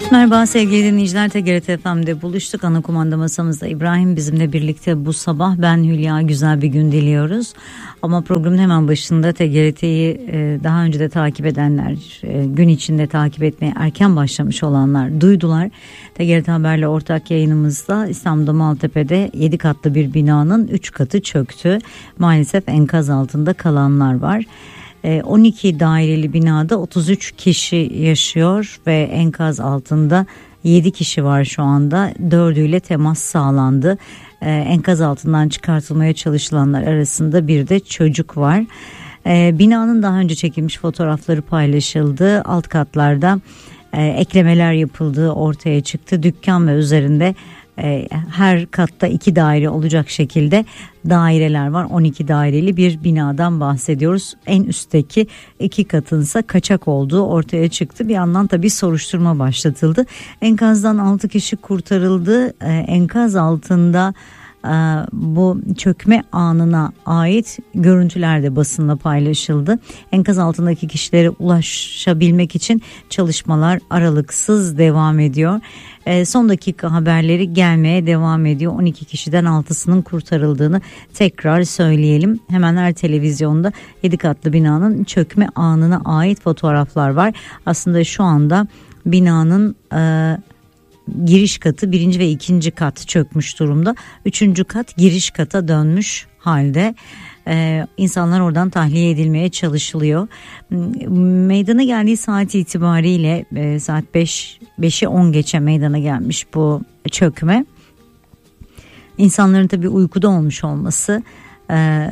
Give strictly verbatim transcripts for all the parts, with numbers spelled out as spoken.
Merhaba sevgili dinleyiciler, T G R T F M'de buluştuk. Ana kumanda masamızda İbrahim bizimle birlikte bu sabah. Ben Hülya, güzel bir gün diliyoruz. Ama programın hemen başında T G R T'yi daha önce de takip edenler, gün içinde takip etmeye erken başlamış olanlar duydular. T G R T Haber'le ortak yayınımızda İstanbul'da Maltepe'de yedi katlı bir binanın üç katı çöktü. Maalesef enkaz altında kalanlar var. on iki daireli binada otuz üç kişi yaşıyor ve enkaz altında yedi kişi var şu anda. Dördüyle temas sağlandı. Enkaz altından çıkartılmaya çalışılanlar arasında bir de çocuk var. Binanın daha önce çekilmiş fotoğrafları paylaşıldı. Alt katlarda eklemeler yapıldığı ortaya çıktı. Dükkan ve üzerinde her katta iki daire olacak şekilde daireler var. on iki daireli bir binadan bahsediyoruz. En üstteki iki katınsa kaçak olduğu ortaya çıktı. Bir yandan tabii soruşturma başlatıldı. Enkazdan altı kişi kurtarıldı. Enkaz altında bu çökme anına ait görüntüler de basınla paylaşıldı. Enkaz altındaki kişilere ulaşabilmek için çalışmalar aralıksız devam ediyor. Son dakika haberleri gelmeye devam ediyor. on iki kişiden altısının kurtarıldığını tekrar söyleyelim. Hemen her televizyonda yedi katlı binanın çökme anına ait fotoğraflar var. Aslında şu anda binanın e, giriş katı, birinci ve ikinci kat çökmüş durumda. Üçüncü kat giriş kata dönmüş halde. Ee, insanlar oradan tahliye edilmeye çalışılıyor. Meydana geldiği saat itibariyle e, saat beş, beşe on geçe meydana gelmiş bu çökme. İnsanların tabii uykuda olmuş olması e,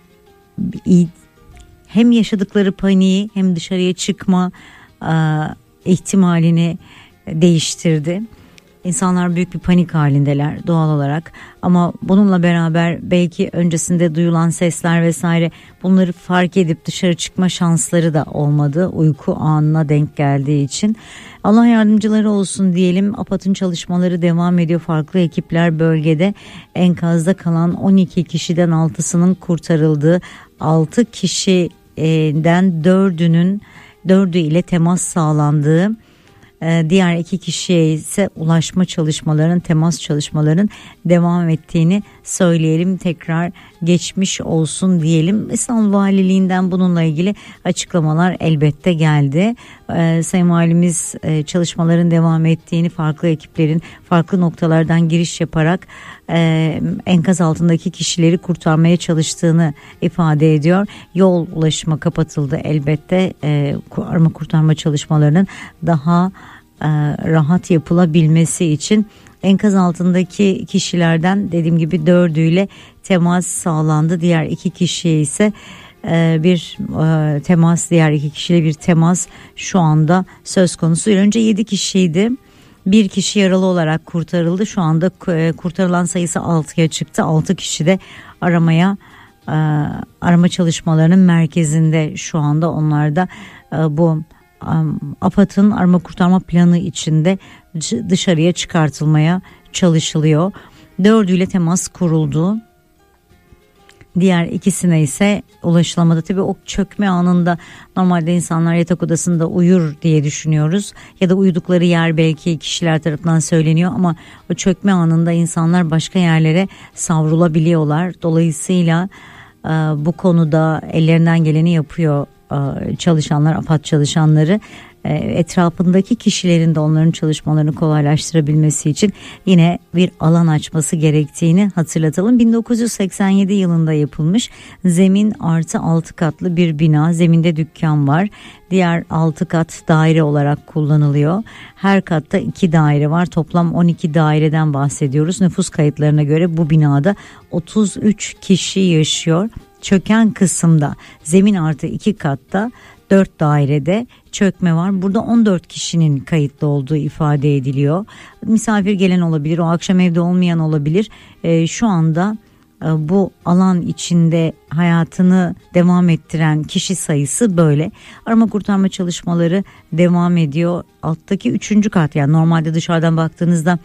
hem yaşadıkları paniği hem dışarıya çıkma e, ihtimalini değiştirdi. İnsanlar büyük bir panik halindeler doğal olarak, ama bununla beraber belki öncesinde duyulan sesler vesaire, bunları fark edip dışarı çıkma şansları da olmadı uyku anına denk geldiği için. Allah yardımcıları olsun diyelim. AFAD'ın çalışmaları devam ediyor. Farklı ekipler bölgede. Enkazda kalan on iki kişiden altısının kurtarıldığı, altı kişiden dördünün dördü ile temas sağlandığı, diğer iki kişiye ise ulaşma çalışmalarının, temas çalışmalarının devam ettiğini söyleyelim. Tekrar geçmiş olsun diyelim. İstanbul Valiliğinden bununla ilgili açıklamalar elbette geldi. Ee, Sayın Valimiz e, çalışmaların devam ettiğini, farklı ekiplerin farklı noktalardan giriş yaparak e, enkaz altındaki kişileri kurtarmaya çalıştığını ifade ediyor. Yol ulaşıma kapatıldı elbette. E, arama kurtarma çalışmalarının daha e, rahat yapılabilmesi için. Enkaz altındaki kişilerden dediğim gibi dördüyle temas sağlandı. Diğer iki kişiye ise e, bir e, temas, diğer iki kişiyle bir temas şu anda söz konusu. Önce yedi kişiydi. Bir kişi yaralı olarak kurtarıldı. Şu anda e, kurtarılan sayısı altıya çıktı. altı kişi de aramaya e, arama çalışmalarının merkezinde şu anda. Onlar da e, bu AFAD'ın arama kurtarma planı içinde dışarıya çıkartılmaya çalışılıyor. Dördüyle temas kuruldu. Diğer ikisine ise ulaşılamadı. Tabii o çökme anında normalde insanlar yatak odasında uyur diye düşünüyoruz. Ya da uyudukları yer belki kişiler tarafından söyleniyor, ama o çökme anında insanlar başka yerlere savrulabiliyorlar. Dolayısıyla bu konuda ellerinden geleni yapıyor çalışanlar, AFAD çalışanları. Etrafındaki kişilerin de onların çalışmalarını kolaylaştırabilmesi için yine bir alan açması gerektiğini hatırlatalım. bin dokuz yüz seksen yedi yılında yapılmış zemin artı altı katlı bir bina. Zeminde dükkan var. Diğer altı kat daire olarak kullanılıyor. Her katta iki daire var. Toplam on iki daireden bahsediyoruz. Nüfus kayıtlarına göre bu binada otuz üç kişi yaşıyor. Çöken kısımda zemin artı iki katta dört dairede çökme var. Burada on dört kişinin kayıtlı olduğu ifade ediliyor. Misafir gelen olabilir, o akşam evde olmayan olabilir. E, şu anda e, bu alan içinde hayatını devam ettiren kişi sayısı böyle. Arama kurtarma çalışmaları devam ediyor. Alttaki üçüncü kat, yani normalde dışarıdan baktığınızda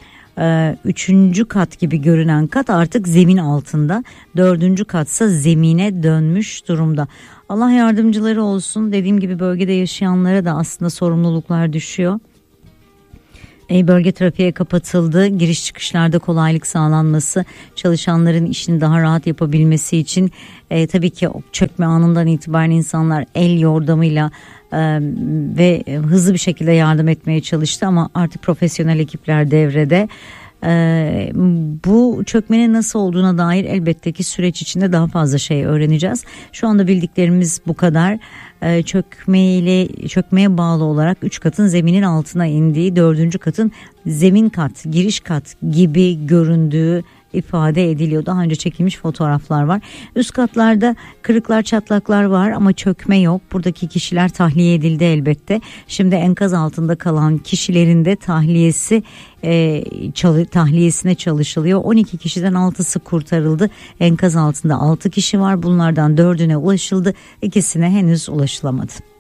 üçüncü kat gibi görünen kat artık zemin altında. Dördüncü katsa zemine dönmüş durumda. Allah yardımcıları olsun. Dediğim gibi bölgede yaşayanlara da aslında sorumluluklar düşüyor. Bölge trafiğe kapatıldı. Giriş çıkışlarda kolaylık sağlanması, çalışanların işini daha rahat yapabilmesi için e, tabii ki o çökme anından itibaren insanlar el yordamıyla e, ve hızlı bir şekilde yardım etmeye çalıştı ama artık profesyonel ekipler devrede. Ee, bu çökmenin nasıl olduğuna dair elbette ki süreç içinde daha fazla şey öğreneceğiz. Şu anda bildiklerimiz bu kadar. Ee, çökmeyle çökmeye bağlı olarak üç katın zeminin altına indiği, dördüncü katın zemin kat, giriş kat gibi göründüğü ifade ediliyor. Daha önce çekilmiş fotoğraflar var. Üst katlarda kırıklar, çatlaklar var ama çökme yok. Buradaki kişiler tahliye edildi elbette. Şimdi enkaz altında kalan kişilerin de tahliyesi e, çalı, tahliyesine çalışılıyor. on iki kişiden altısı kurtarıldı. Enkaz altında altı kişi var. Bunlardan dördüne ulaşıldı. İkisine henüz ulaşılamadı.